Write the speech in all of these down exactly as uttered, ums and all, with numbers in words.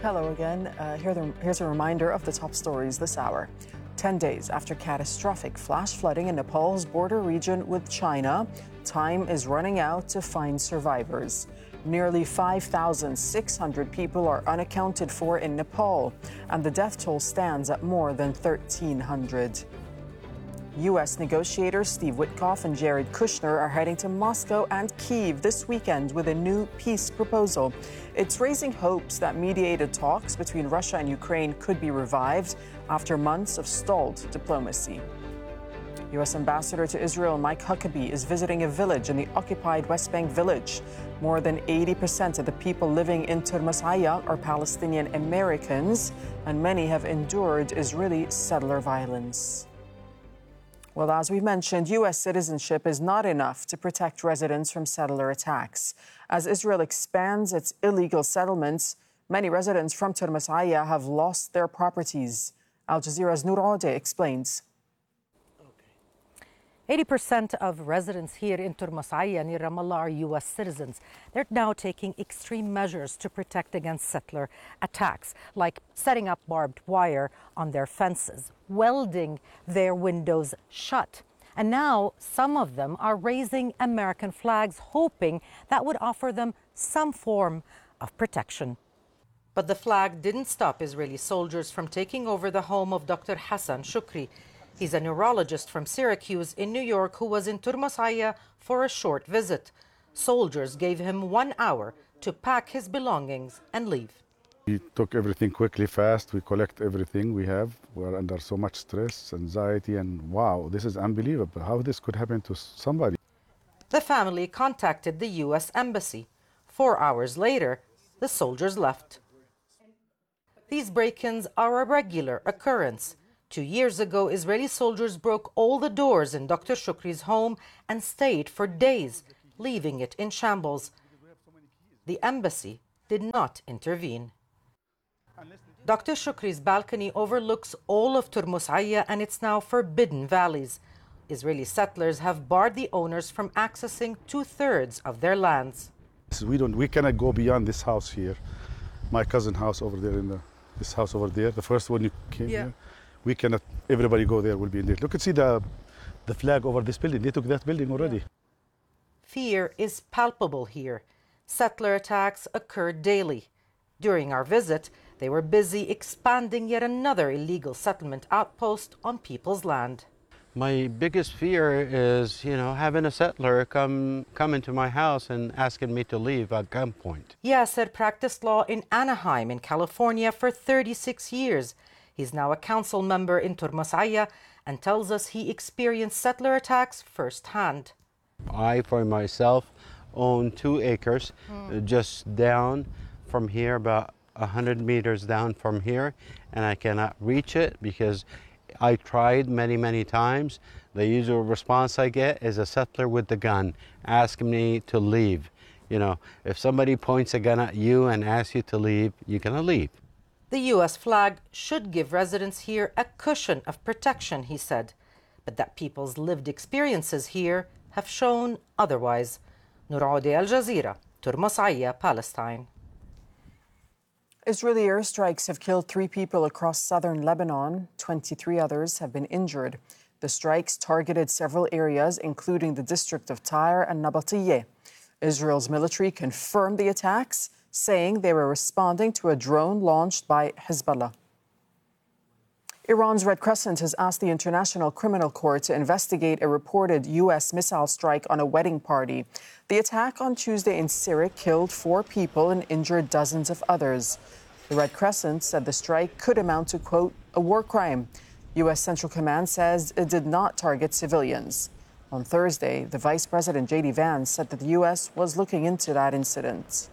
Hello again. Uh, here the, here's a reminder of the top stories this hour. Ten days after catastrophic flash flooding in Nepal's border region with China, time is running out to find survivors. Nearly five thousand six hundred people are unaccounted for in Nepal, and the death toll stands at more than thirteen hundred. U S negotiators Steve Witkoff and Jared Kushner are heading to Moscow and Kyiv this weekend with a new peace proposal. It's raising hopes that mediated talks between Russia and Ukraine could be revived after months of stalled diplomacy. U S Ambassador to Israel Mike Huckabee is visiting a village in the occupied West Bank village. More than eighty percent of the people living in Turmasaya are Palestinian Americans, and many have endured Israeli settler violence. Well, as we've mentioned, U S citizenship is not enough to protect residents from settler attacks. As Israel expands its illegal settlements, many residents from Turmasaya have lost their properties. Al Jazeera's Noor Odeh explains. eighty percent of residents here in Turmasaya near Ramallah are U S citizens. They're now taking extreme measures to protect against settler attacks, like setting up barbed wire on their fences, welding their windows shut. And now some of them are raising American flags, hoping that would offer them some form of protection. But the flag didn't stop Israeli soldiers from taking over the home of Doctor Hassan Shukri. He's a neurologist from Syracuse in New York who was in Turmasaya for a short visit. Soldiers gave him one hour to pack his belongings and leave. We took everything quickly, fast. We collect everything we have. We're under so much stress, anxiety, and wow, this is unbelievable. How this could happen to somebody? The family contacted the U S Embassy. Four hours later, the soldiers left. These break-ins are a regular occurrence. Two years ago, Israeli soldiers broke all the doors in Doctor Shukri's home and stayed for days, leaving it in shambles. The embassy did not intervene. Doctor Shukri's balcony overlooks all of Turmasaya and its now forbidden valleys. Israeli settlers have barred the owners from accessing two-thirds of their lands. We don't. We cannot go beyond this house here. My cousin's house over there, in the this house over there, the first one you came yeah. here. We cannot, everybody go there will be in there. Look and see the, the flag over this building. They took that building already. Fear is palpable here. Settler attacks occur daily. During our visit, they were busy expanding yet another illegal settlement outpost on people's land. My biggest fear is, you know, having a settler come, come into my house and asking me to leave at gunpoint. Yasser practiced law in Anaheim in California for thirty-six years. He's now a council member in Turmasaya and tells us he experienced settler attacks firsthand. I, for myself, own two acres mm. just down from here, about one hundred meters down from here, and I cannot reach it because I tried many, many times. The usual response I get is a settler with the gun asking me to leave. You know, if somebody points a gun at you and asks you to leave, you're going to leave. The U S flag should give residents here a cushion of protection, he said, but that people's lived experiences here have shown otherwise. Noor Odeh, Al Jazeera, Turmasaya, Palestine. Israeli airstrikes have killed three people across southern Lebanon. twenty-three others have been injured. The strikes targeted several areas, including the district of Tyre and Nabatiyeh. Israel's military confirmed the attacks, saying they were responding to a drone launched by Hezbollah. Iran's Red Crescent has asked the International Criminal Court to investigate a reported U S missile strike on a wedding party. The attack on Tuesday in Syria killed four people and injured dozens of others. The Red Crescent said the strike could amount to, quote, a war crime. U S Central Command says it did not target civilians. On Thursday, the Vice President J D Vance said that the U S was looking into that incident.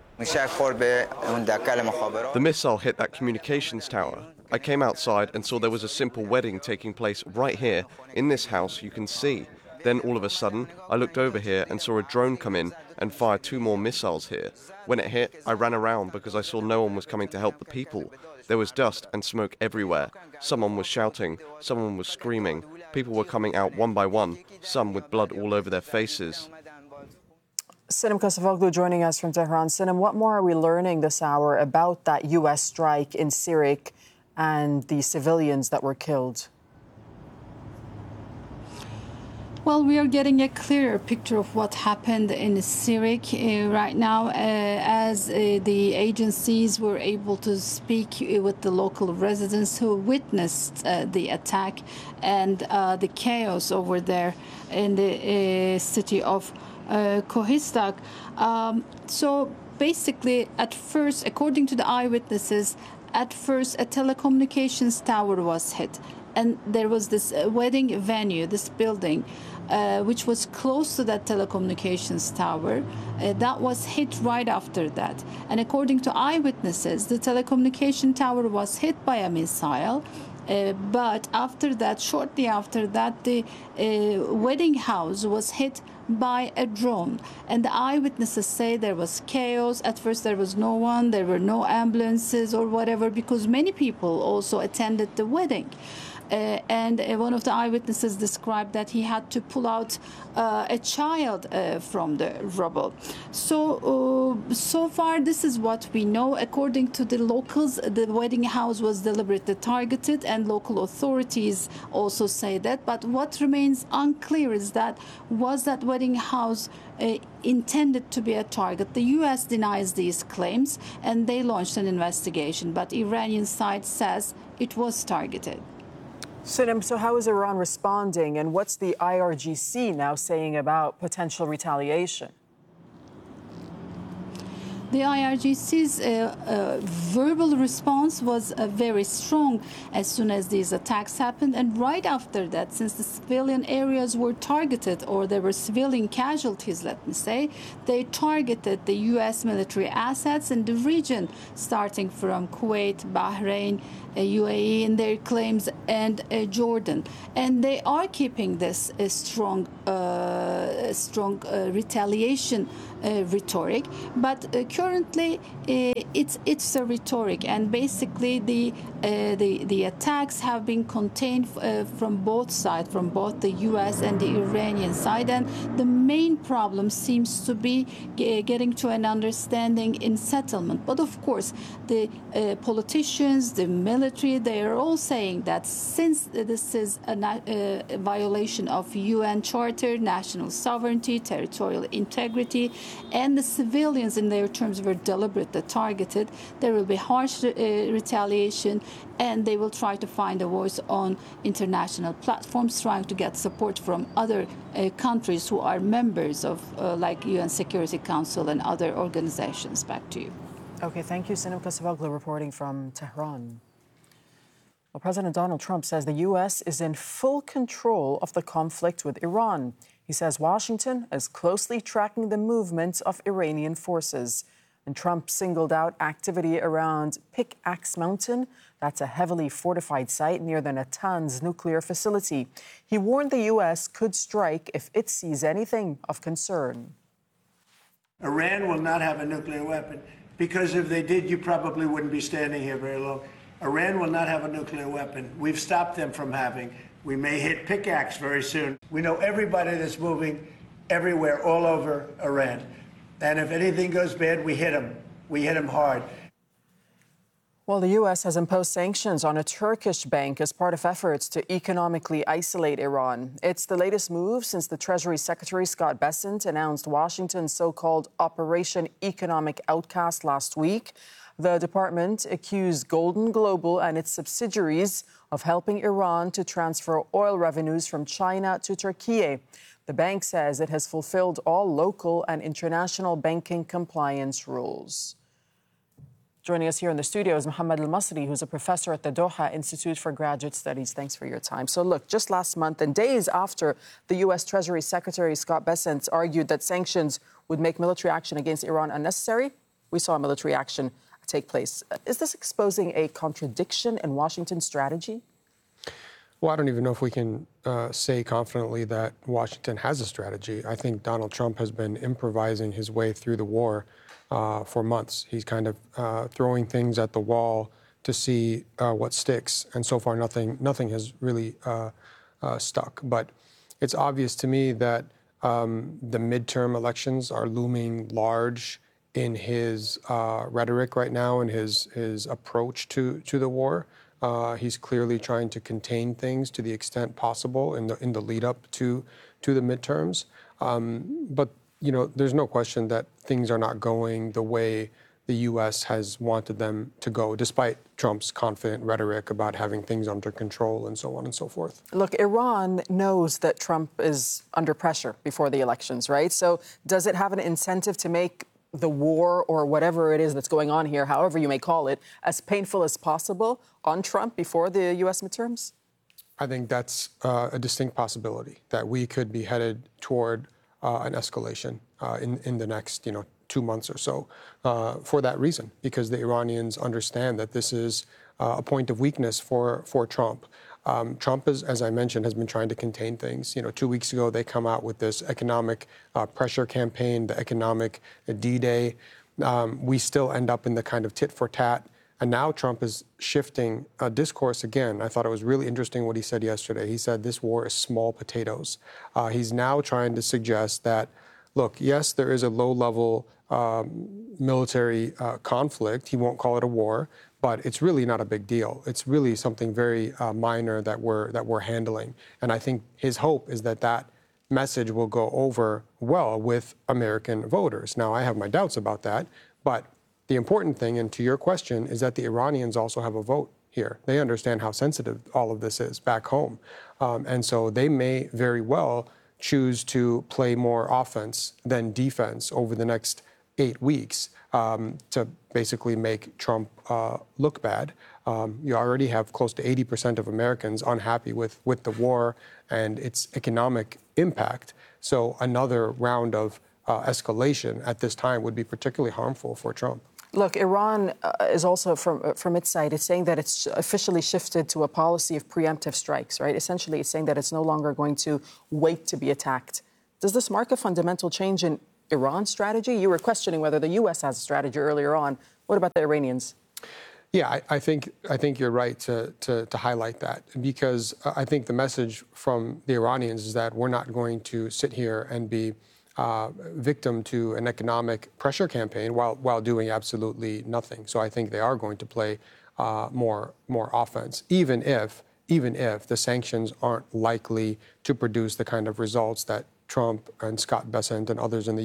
The missile hit that communications tower. I came outside and saw there was a simple wedding taking place right here, in this house you can see. Then all of a sudden, I looked over here and saw a drone come in and fire two more missiles here. When it hit, I ran around because I saw no one was coming to help the people. There was dust and smoke everywhere. Someone was shouting, someone was screaming. People were coming out one by one, some with blood all over their faces. Sinem Kosovoglu joining us from Tehran. Sinem, what more are we learning this hour about that U S strike in Sirik and the civilians that were killed? Well, we are getting a clearer picture of what happened in Sirik uh, right now, uh, as uh, the agencies were able to speak with the local residents who witnessed uh, the attack and uh, the chaos over there in the uh, city of uh, Kohistak. Um, so basically, at first, according to the eyewitnesses, at first a telecommunications tower was hit. And there was this uh, wedding venue, this building, uh, which was close to that telecommunications tower. Uh, that was hit right after that. And according to eyewitnesses, the telecommunication tower was hit by a missile. Uh, but after that, shortly after that, the uh, wedding house was hit by a drone. And the eyewitnesses say there was chaos. At first, there was no one, there were no ambulances or whatever, because many people also attended the wedding. Uh, and uh, one of the eyewitnesses described that he had to pull out uh, a child uh, from the rubble. So, uh, so far, this is what we know. According to the locals, the wedding house was deliberately targeted, and local authorities also say that. But what remains unclear is that was that wedding house uh, intended to be a target? The U S denies these claims, and they launched an investigation. But Iranian side says it was targeted. Sinem, so how is Iran responding, and what's the I R G C now saying about potential retaliation? The I R G C's uh, uh, verbal response was uh, very strong as soon as these attacks happened. And right after that, since the civilian areas were targeted, or there were civilian casualties, let me say, they targeted the U S military assets in the region, starting from Kuwait, Bahrain, uh, U A E in their claims, and uh, Jordan. And they are keeping this uh, strong, uh, strong uh, retaliation uh, rhetoric. But uh, currently, uh, it's it's a rhetoric, and basically the uh, the the attacks have been contained uh, from both sides, from both the U S and the Iranian side. And the main problem seems to be g- getting to an understanding in settlement. But of course, the uh, politicians, the military, they are all saying that since this is a, na- uh, a violation of U N Charter, national sovereignty, territorial integrity, and the civilians in their terms were deliberately targeted, there will be harsh uh, retaliation, and they will try to find a voice on international platforms, trying to get support from other uh, countries who are members of uh, like U N Security Council and other organizations. Back to you. Okay, thank you, Sinem Kosovoglu reporting from Tehran. Well, President Donald Trump says the U S is in full control of the conflict with Iran. He says Washington is closely tracking the movement of Iranian forces. And Trump singled out activity around Pickaxe Mountain. That's a heavily fortified site near the Natanz nuclear facility. He warned the U S could strike if it sees anything of concern. Iran will not have a nuclear weapon, because if they did, you probably wouldn't be standing here very long. Iran will not have a nuclear weapon. We've stopped them from having. We may hit Pickaxe very soon. We know everybody that's moving everywhere, all over Iran. And if anything goes bad, we hit them. We hit them hard. Well, the U S has imposed sanctions on a Turkish bank as part of efforts to economically isolate Iran. It's the latest move since the Treasury Secretary Scott Bessent announced Washington's so-called Operation Economic Outcast last week. The department accused Golden Global and its subsidiaries of helping Iran to transfer oil revenues from China to Turkey. The bank says it has fulfilled all local and international banking compliance rules. Joining us here in the studio is Mohammed Al-Masri, who's a professor at the Doha Institute for Graduate Studies. Thanks for your time. So look, just last month and days after the U S Treasury Secretary Scott Bessent argued that sanctions would make military action against Iran unnecessary, we saw military action take place. Is this exposing a contradiction in Washington's strategy? Well, I don't even know if we can uh, say confidently that Washington has a strategy. I think Donald Trump has been improvising his way through the war uh, for months. He's kind of uh, throwing things at the wall to see uh, what sticks, and so far nothing, nothing has really uh, uh, stuck. But it's obvious to me that Um, the midterm elections are looming large in his uh, rhetoric right now and his his approach to to the war. Uh, he's clearly trying to contain things to the extent possible in the in the lead up to to the midterms. Um, but you know, there's no question that things are not going the way the U S has wanted them to go, despite Trump's confident rhetoric about having things under control and so on and so forth. Look, Iran knows that Trump is under pressure before the elections, right? So does it have an incentive to make the war or whatever it is that's going on here, however you may call it, as painful as possible on Trump before the U S midterms? I think that's uh, a distinct possibility, that we could be headed toward uh, an escalation uh, in, in the next, you know, two months or so uh, for that reason, because the Iranians understand that this is uh, a point of weakness for, for Trump. Um, Trump, is, as I mentioned, has been trying to contain things. You know, two weeks ago, they come out with this economic uh, pressure campaign, the economic D-Day. Um, we still end up in the kind of tit for tat. And now Trump is shifting uh, discourse again. I thought it was really interesting what he said yesterday. He said this war is small potatoes. Uh, he's now trying to suggest that, look, yes, there is a low-level um, military uh, conflict. He won't call it a war, but it's really not a big deal. It's really something very uh, minor that we're that we're handling. And I think his hope is that that message will go over well with American voters. Now, I have my doubts about that, but the important thing, and to your question, is that the Iranians also have a vote here. They understand how sensitive all of this is back home. Um, and so they may very well choose to play more offense than defense over the next eight weeks um, to basically make Trump uh, look bad. Um, you already have close to eighty percent of Americans unhappy with, with the war and its economic impact. So another round of uh, escalation at this time would be particularly harmful for Trump. Look, Iran uh, is also, from uh, from its side, it's saying that it's officially shifted to a policy of preemptive strikes, right? Essentially, it's saying that it's no longer going to wait to be attacked. Does this mark a fundamental change in Iran's strategy? You were questioning whether the U S has a strategy earlier on. What about the Iranians? Yeah, I, I think I think you're right to, to, to highlight that, because I think the message from the Iranians is that we're not going to sit here and be Uh, victim to an economic pressure campaign while while doing absolutely nothing. So I think they are going to play uh, more more offense, even if even if the sanctions aren't likely to produce the kind of results that Trump and Scott Bessent and others in the